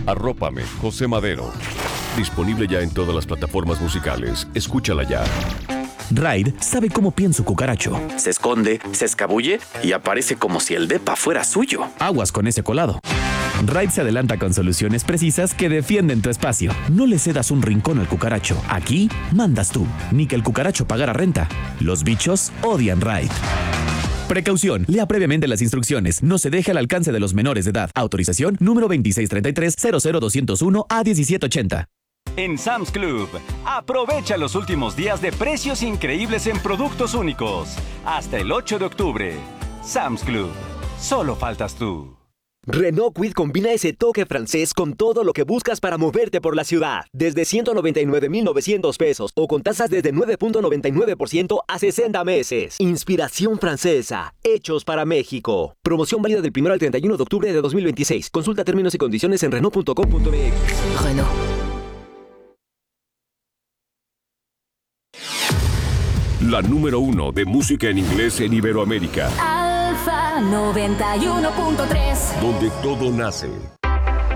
Arrópame, José Madero. Disponible ya en todas las plataformas musicales. Escúchala ya. Raid sabe cómo piensa un cucaracho. Se esconde, se escabulle y aparece como si el depa fuera suyo. Aguas con ese colado. Raid se adelanta con soluciones precisas que defienden tu espacio. No le cedas un rincón al cucaracho. Aquí mandas tú. Ni que el cucaracho pagara renta. Los bichos odian Raid. Precaución. Lea previamente las instrucciones. No se deje al alcance de los menores de edad. Autorización número 2633-00201-A1780. En Sam's Club, aprovecha los últimos días de precios increíbles en productos únicos. Hasta el 8 de octubre. Sam's Club. Solo faltas tú. Renault Kwid combina ese toque francés con todo lo que buscas para moverte por la ciudad. Desde 199,900 pesos o con tasas desde 9.99% a 60 meses. Inspiración francesa. Hechos para México. Promoción válida del 1 al 31 de octubre de 2026. Consulta términos y condiciones en Renault.com.mx. Renault. La número 1 de música en inglés en Iberoamérica. Alfa 91.3. Donde todo nace.